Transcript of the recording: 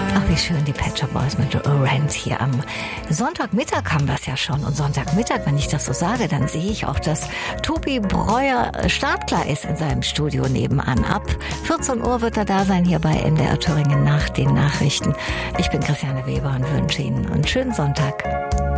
Ach, wie schön, die Pet Shop Boys mit Rent hier am Sonntagmittag haben wir es ja schon. Und Sonntagmittag, wenn ich das so sage, dann sehe ich auch, dass Tobi Breuer startklar ist in seinem Studio nebenan. Ab 14 Uhr wird er da sein hier bei NDR Thüringen nach den Nachrichten. Ich bin Christiane Weber und wünsche Ihnen einen schönen Sonntag.